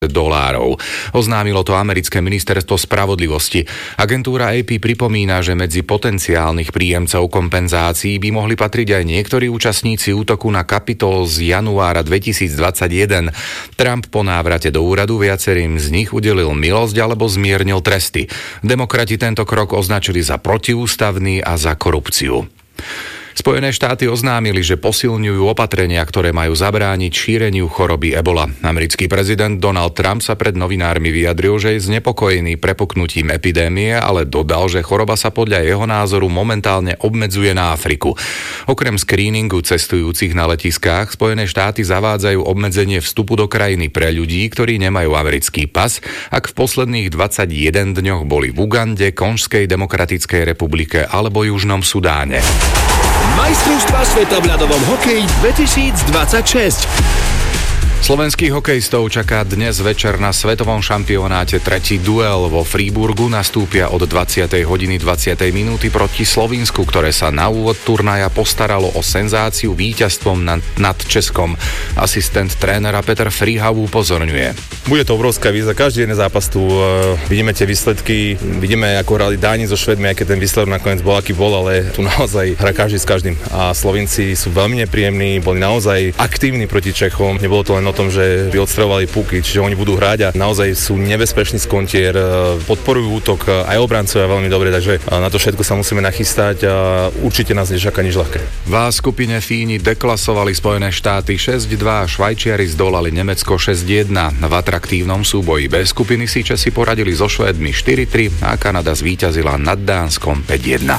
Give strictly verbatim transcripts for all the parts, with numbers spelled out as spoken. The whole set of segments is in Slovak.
dolárov. Oznámilo to americké ministerstvo spravodlivosti. Agentúra á pé pripomína, že medzi potenciálnych príjemcov kompenzácií by mohli patriť aj niektorí účastníci útoku na Kapitol z januára dvetisícdvadsaťjeden. Trump po návrate do úradu viacerým z nich udelil milosť alebo zmiernil tresty. Demokrati tento krok označili za protiústavný a za korupciu. Spojené štáty oznámili, že posilňujú opatrenia, ktoré majú zabrániť šíreniu choroby ebola. Americký prezident Donald Trump sa pred novinármi vyjadril, že je znepokojený prepuknutím epidémie, ale dodal, že choroba sa podľa jeho názoru momentálne obmedzuje na Afriku. Okrem skríningu cestujúcich na letiskách, Spojené štáty zavádzajú obmedzenie vstupu do krajiny pre ľudí, ktorí nemajú americký pas, ak v posledných dvadsaťjeden dňoch boli v Ugande, Konžskej demokratickej republike alebo Južnom Sudáne. Majstrovstvá sveta v ľadovom hokeji dvetisícdvadsaťšesť. Slovenských hokejistov čaká dnes večer na svetovom šampionáte tretí duel. Vo Fríburgu nastúpia od dvadsiatej hodiny dvadsiatej minúty proti Slovinsku, ktoré sa na úvod turnaja postaralo o senzáciu víťazstvom nad, nad Českom. Asistent trénera Peter Frihav upozorňuje. Bude to obrovská výzva, každý jeden zápas tu uh, vidíme tie výsledky, vidíme ako hrali Dáni so Švédmi, aké ten výsledok nakoniec bol, aký bol, ale tu naozaj hrá každý s každým. A Slovinci sú veľmi nepríjemní, boli naozaj aktívni proti Čechom, nebolo to len o tom, že by odstreľovali puky, čiže oni budú hrať a naozaj sú nebezpečný skontier, podporujú útok aj obrancovia veľmi dobre, takže na to všetko sa musíme nachystať a určite nás nečaká nič ľahké. V A skupine Fíni deklasovali Spojené štáty šesť dva a Švajčiari zdolali Nemecko šesť jedna. V atraktívnom súboji B skupiny si Česi poradili so Švédmi štyri tri a Kanada zvíťazila nad Dánskom päť jedna.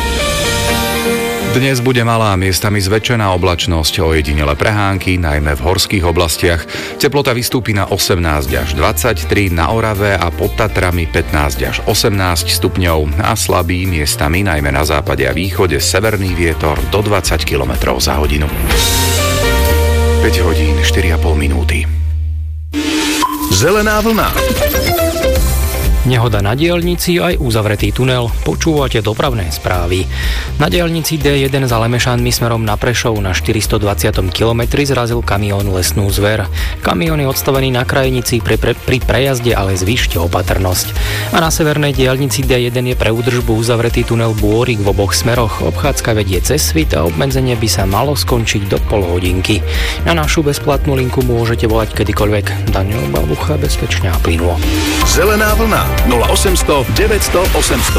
Dnes bude malá, miestami zväčšená oblačnosť, ojedinele prehánky, najmä v horských oblastiach. Teplota vystúpi na osemnásť až dvadsaťtri, na Orave a pod Tatrami pätnásť až osemnásť stupňov a slabý miestami, najmä na západe a východe, severný vietor do dvadsať kilometrov za hodinu. päť hodín štyri a pol minúty. Zelená vlna. Nehoda na diaľnici aj uzavretý tunel. Počúvate dopravné správy. Na diaľnici dé jeden za Lemešánmi smerom na Prešov na štyristodvadsiatom kilometri zrazil kamión lesnú zver. Kamión je odstavený na krajnici pri, pre, pri prejazde, ale zvýšte opatrnosť. A na severnej diaľnici dé jeden je pre údržbu uzavretý tunel Bôrik v oboch smeroch. Obchádzka vedie cez Svit a obmedzenie by sa malo skončiť do pol hodinky. Na našu bezplatnú linku môžete volať kedykoľvek. Daniel Babucha, bezpečne a plynulo. Zelená vlna nula osemsto deväťsto osemsto.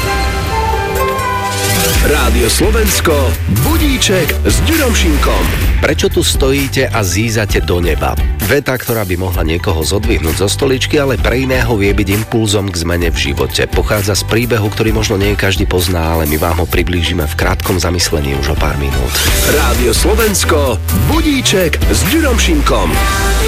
Rádio Slovensko, budíček s Ďurom Šinkom. Prečo tu stojíte a zízate do neba? Veta, ktorá by mohla niekoho zodvihnúť zo stoličky, ale pre iného vie byť impulzom k zmene v živote. Pochádza z príbehu, ktorý možno nie každý pozná, ale my vám ho priblížime v krátkom zamyslení už o pár minút. Rádio Slovensko, budíček s Ďurom Šinkom.